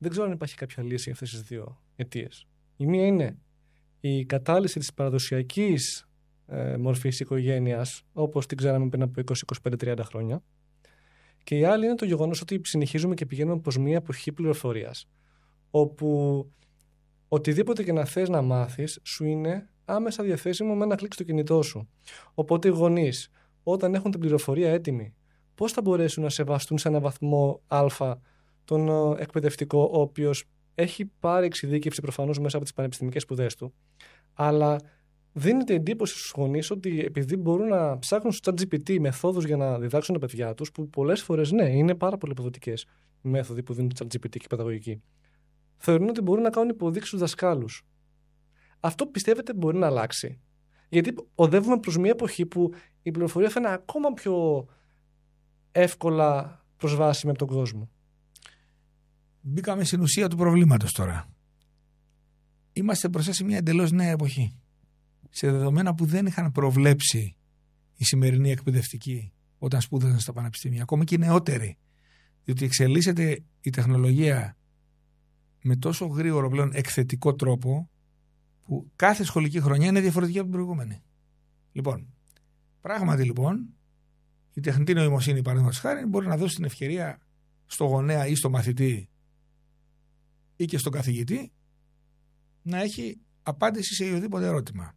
δεν ξέρω αν υπάρχει κάποια λύση για αυτές τις δύο αιτίες. Η μία είναι η κατάλυση της παραδοσιακής μορφής οικογένειας, όπως την ξέραμε πριν από 20-25-30 χρόνια. Και η άλλη είναι το γεγονός ότι συνεχίζουμε και πηγαίνουμε προς μια εποχή πληροφορίας, όπου οτιδήποτε και να θες να μάθεις σου είναι άμεσα διαθέσιμο με ένα κλικ στο κινητό σου. Οπότε οι γονείς, όταν έχουν την πληροφορία έτοιμη, πώς θα μπορέσουν να σεβαστούν σε ένα βαθμό α τον εκπαιδευτικό, ο οποίος έχει πάρει εξειδίκευση προφανώς μέσα από τις πανεπιστημικές σπουδές του, αλλά δίνεται εντύπωση στους γονείς ότι επειδή μπορούν να ψάχνουν στο ChatGPT μεθόδους για να διδάξουν τα παιδιά τους, που πολλές φορές ναι, είναι πάρα πολύ αποδοτικές οι μέθοδοι που δίνουν το ChatGPT και η παιδαγωγική, θεωρούν ότι μπορούν να κάνουν υποδείξεις στους δασκάλους. Αυτό πιστεύετε μπορεί να αλλάξει? Γιατί οδεύουμε προς μια εποχή που η πληροφορία θα είναι ακόμα πιο εύκολα προσβάσιμη από τον κόσμο. Μπήκαμε στην ουσία του προβλήματος τώρα. Είμαστε μπροστά σε μια εντελώς νέα εποχή. Σε δεδομένα που δεν είχαν προβλέψει οι σημερινοί εκπαιδευτικοί όταν σπούδασαν στα πανεπιστήμια, ακόμη και οι νεότεροι. Διότι εξελίσσεται η τεχνολογία με τόσο γρήγορο πλέον εκθετικό τρόπο, που κάθε σχολική χρονιά είναι διαφορετική από την προηγούμενη. Λοιπόν, πράγματι λοιπόν, η τεχνητή νοημοσύνη, παραδείγματος χάρη, μπορεί να δώσει την ευκαιρία στο γονέα ή στο μαθητή ή και στον καθηγητή να έχει απάντηση σε οποιοδήποτε ερώτημα.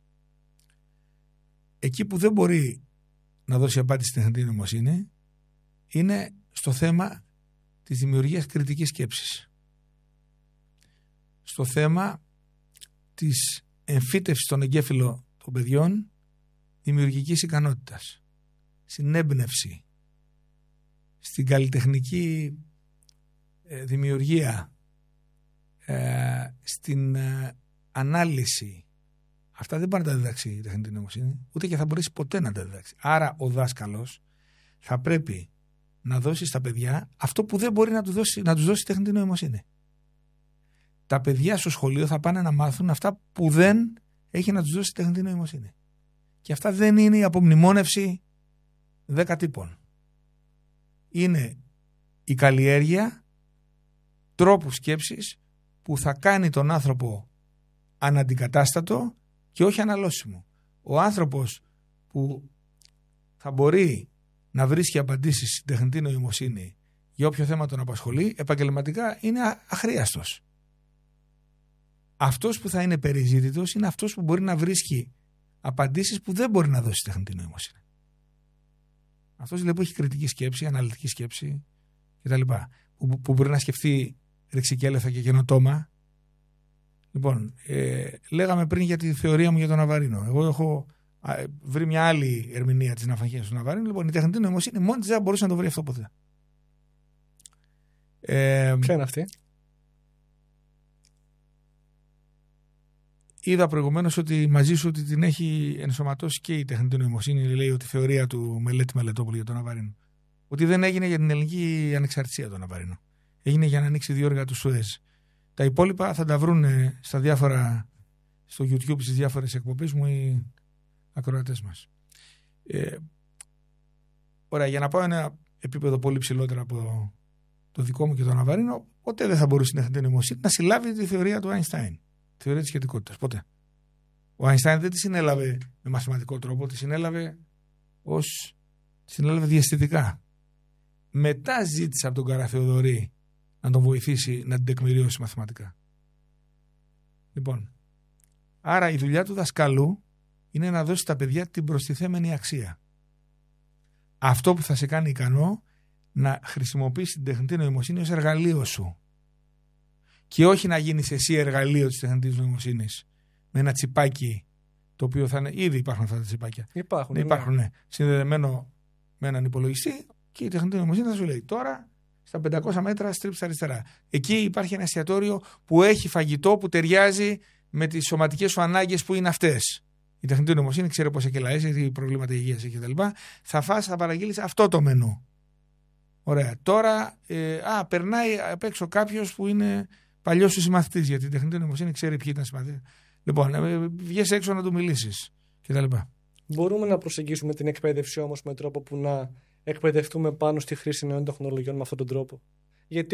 Εκεί που δεν μπορεί να δώσει απάντηση στην τεχνητή νοημοσύνη είναι στο θέμα της δημιουργίας κριτικής σκέψης. Στο θέμα της εμφύτευσης των εγκέφαλων των παιδιών δημιουργικής ικανότητας, στην έμπνευση, στην καλλιτεχνική δημιουργία, στην ανάλυση. Αυτά δεν μπορεί να τα διδάξει η τεχνητή νοημοσύνη, ούτε και θα μπορέσει ποτέ να τα διδάξει. Άρα ο δάσκαλος θα πρέπει να δώσει στα παιδιά αυτό που δεν μπορεί να τους δώσει η τεχνητή νοημοσύνη. Τα παιδιά στο σχολείο θα πάνε να μάθουν αυτά που δεν έχει να τους δώσει η τεχνητή νοημοσύνη. Και αυτά δεν είναι η απομνημόνευση 10 τύπων. Είναι η καλλιέργεια τρόπου σκέψης που θα κάνει τον άνθρωπο αναντικατάστατο και όχι αναλώσιμο. Ο άνθρωπος που θα μπορεί να βρίσκει απαντήσεις στην τεχνητή νοημοσύνη για όποιο θέμα τον απασχολεί, επαγγελματικά είναι αχρίαστος. Αυτός που θα είναι περιζήτητος είναι αυτός που μπορεί να βρίσκει απαντήσεις που δεν μπορεί να δώσει η τεχνητή νοημοσύνη. Αυτός δηλαδή που έχει κριτική σκέψη, αναλυτική σκέψη κτλ. Που μπορεί να σκεφτεί ρεξικέλευθα και καινοτόμα. Λοιπόν, λέγαμε πριν για τη θεωρία μου για τον Ναβαρίνο. Εγώ έχω βρει μια άλλη ερμηνεία της ναυαγίας του Ναβαρίνου. Λοιπόν, η τεχνητή νοημοσύνη μόνη της δεν μπορούσε να το βρει αυτό ποτέ. Ποια είναι αυτή? Είδα προηγουμένως ότι μαζί σου ότι την έχει ενσωματώσει και η τεχνητή νοημοσύνη. Λέει ότι η θεωρία του Μελετόπουλου για τον Ναβαρίνο. Ότι δεν έγινε για την ελληνική ανεξαρτησία τον Ναβαρίνο. Έγινε για να ανοίξει διόργα του Σουέζ. Τα υπόλοιπα θα τα βρουν στα διάφορα, στο YouTube, στις διάφορες εκπομπές μου οι ακροατές μας. Ωραία, για να πάω ένα επίπεδο πολύ ψηλότερο από το δικό μου και τον Ναβαρίνο, ποτέ δεν θα μπορούσε η τεχνητή νοημοσύνη να συλλάβει τη θεωρία του Einstein. Τη θεωρία της σχετικότητας. Ποτέ. Ο Einstein δεν τη συνέλαβε με μαθηματικό τρόπο, τη συνέλαβε διαισθητικά. Μετά ζήτησε από τον Καραθεοδωρή να τον βοηθήσει να την τεκμηριώσει μαθηματικά. Λοιπόν, άρα η δουλειά του δασκάλου είναι να δώσει στα παιδιά την προστιθέμενη αξία. Αυτό που θα σε κάνει ικανό να χρησιμοποιήσει την τεχνητή νοημοσύνη ως εργαλείο σου. Και όχι να γίνεις εσύ εργαλείο της τεχνητής νοημοσύνης με ένα τσιπάκι, το οποίο θα είναι. Ήδη υπάρχουν αυτά τα τσιπάκια. Υπάρχουν, ναι. Συνδεδεμένο με έναν υπολογιστή, και η τεχνητή νοημοσύνη θα σου λέει τώρα στα 500 μέτρα στρίψτε αριστερά. Εκεί υπάρχει ένα εστιατόριο που έχει φαγητό που ταιριάζει με τις σωματικές σου ανάγκες που είναι αυτές. Η τεχνητή νοημοσύνη ξέρει πόσα κιλά είσαι, τι προβλήματα υγείας έχει κτλ. Θα φας, θα παραγγείλεις αυτό το μενού. Ωραία. Τώρα περνάει απ' έξω κάποιος που είναι παλιός σου συμμαθητής, γιατί η τεχνητή νοημοσύνη ξέρει ποιοι ήταν συμμαθητές. Λοιπόν, βγες έξω να του μιλήσεις κτλ. Μπορούμε να προσεγγίσουμε την εκπαίδευση όμως με τρόπο που να εκπαιδευτούμε πάνω στη χρήση νέων τεχνολογιών με αυτόν τον τρόπο. Γιατί